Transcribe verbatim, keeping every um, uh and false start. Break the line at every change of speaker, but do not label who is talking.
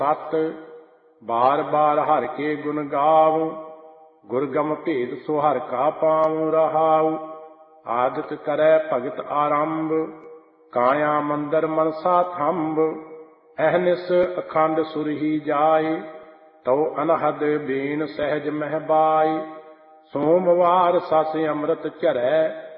ਸਤ ਬਾਰ ਬਾਰ ਹਰਿ ਕੇ ਗੁਣ ਗਾਵ, ਗੁਰਗਮ ਭੇਦ ਸੋ ਹਰਿ ਕਾ ਪਾਵ ਰਹਾਉ। ਆਦਿਤ ਕਰੈ ਭਗਤ ਆਰੰਭ, ਕਾਇਆ ਮੰਦਰ ਮਨਸਾ ਥੰਬ। ਅਹਨਿਸ ਅਖੰਡ ਸੁਰ ਹੀ ਜਾਇ, ਤਉ ਅਨਹਦ ਬੀਨ ਸਹਿਜ ਮਹਿ ਬਾਈ। ਸੋਮਵਾਰ ਸਸ ਅੰਮ੍ਰਿਤ ਝਰੈ,